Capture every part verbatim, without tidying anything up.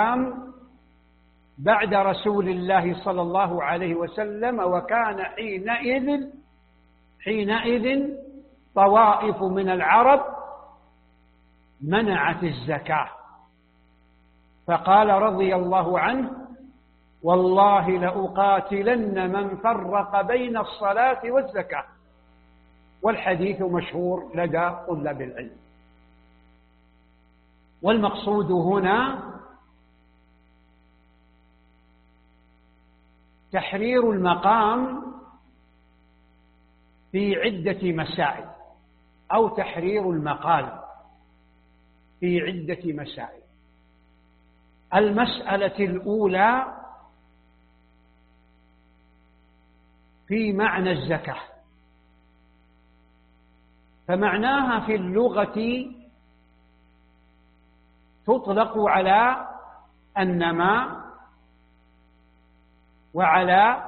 بعد رسول الله صلى الله عليه وسلم، وكان حينئذ حينئذ طوائف من العرب منعت الزكاة، فقال رضي الله عنه: والله لأقاتلن من فرق بين الصلاة والزكاة. والحديث مشهور لدى طلاب العلم. والمقصود هنا تحرير المقام في عدة مسائل، أو تحرير المقال في عدة مسائل. المسألة الأولى في معنى الزكاة، فمعناها في اللغة تطلق على النماء، وعلى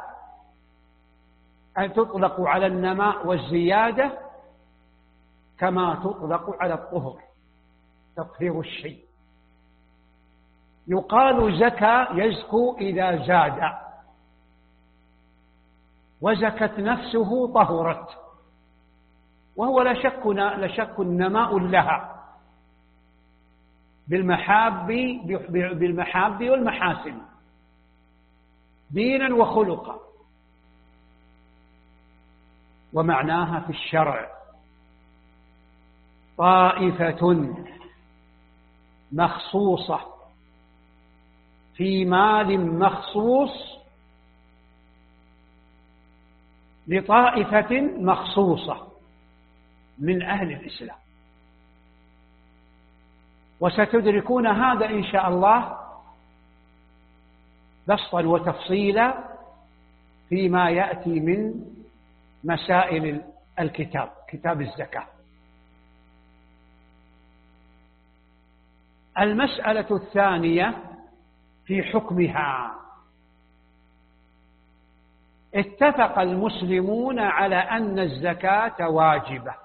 أن تطلق على النماء والزيادة، كما تطلق على الطهر، تطهير الشيء. يقال زكى يزكو إذا زاد، وزكت نفسه طهرت، وهو لا شك لا شك نماء لها بالمحاب بالمحاب والمحاسن دينا وخلقا. ومعناها في الشرع طائفة مخصوصة في مال مخصوص لطائفة مخصوصة من أهل الإسلام. وستدركون هذا إن شاء الله بسطا وتفصيلا فيما يأتي من مسائل الكتاب، كتاب الزكاة. المسألة الثانية في حكمها. اتفق المسلمون على أن الزكاة واجبة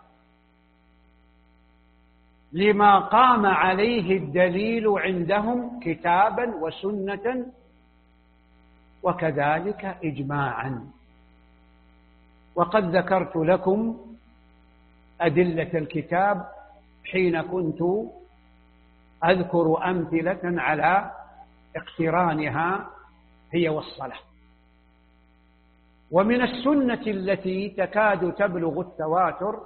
لما قام عليه الدليل عندهم كتابا وسنة، وكذلك إجماعا. وقد ذكرت لكم أدلة الكتاب حين كنت أذكر أمثلة على اقترانها هي والصلاة. ومن السنة التي تكاد تبلغ التواتر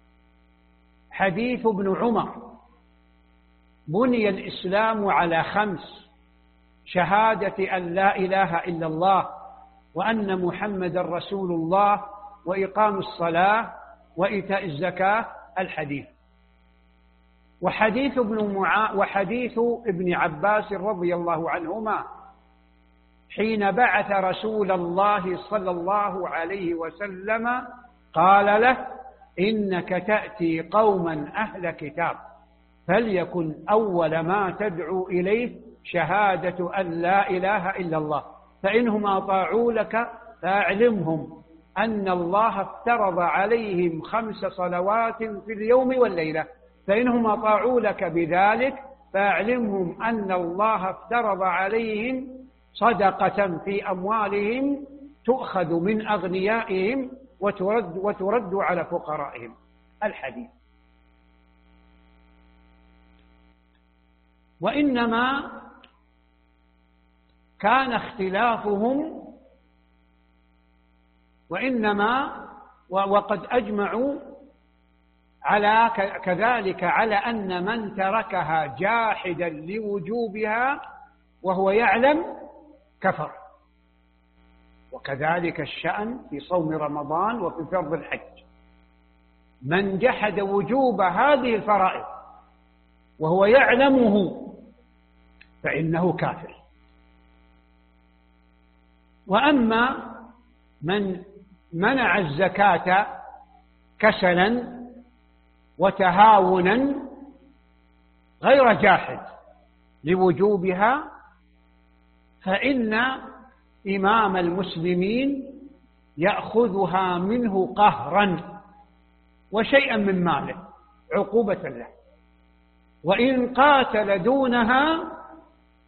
حديث ابن عمر: بني الإسلام على خمس: شهادة أن لا إله إلا الله، وأن محمدا رسول الله، وإقام الصلاة، وإيتاء الزكاة. الحديث. وحديث ابن معا وحديث ابن عباس رضي الله عنهما حين بعث رسول الله صلى الله عليه وسلم قال له: إنك تأتي قوما أهل كتاب، فليكن أول ما تدعو إليه شهادة أن لا إله إلا الله، فإنهم أطاعوا لك فأعلمهم أن الله افترض عليهم خمس صلوات في اليوم والليلة، فإنهم أطاعوا لك بذلك فأعلمهم أن الله افترض عليهم صدقة في أموالهم تؤخذ من أغنيائهم وترد, وترد على فقرائهم. الحديث. وإنما كان اختلافهم وإنما وقد أجمعوا على كذلك على أن من تركها جاحدا لوجوبها وهو يعلم كفر. وكذلك الشأن في صوم رمضان وفي فرض الحج. من جحد وجوب هذه الفرائض وهو يعلمه فإنه كافر. وأما من منع الزكاة كسلا وتهاونا غير جاحد لوجوبها، فإن إمام المسلمين يأخذها منه قهرا وشيئا من ماله عقوبة له، وإن قاتل دونها